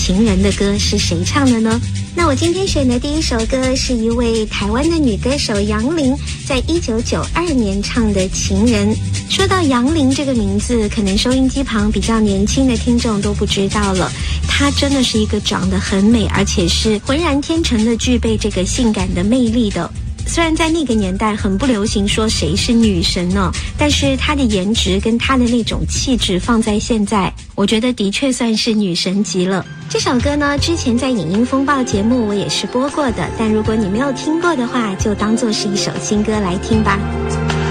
情人的歌是谁唱的呢？那我今天选的第一首歌是一位台湾的女歌手杨林在1992年唱的《情人》。说到杨林这个名字，可能收音机旁比较年轻的听众都不知道了，她真的是一个长得很美，而且是浑然天成的具备这个性感的魅力的。虽然在那个年代很不流行说谁是女神呢，但是她的颜值跟她的那种气质放在现在，我觉得的确算是女神级了。这首歌呢，之前在影音风暴节目我也是播过的，但如果你没有听过的话，就当作是一首新歌来听吧。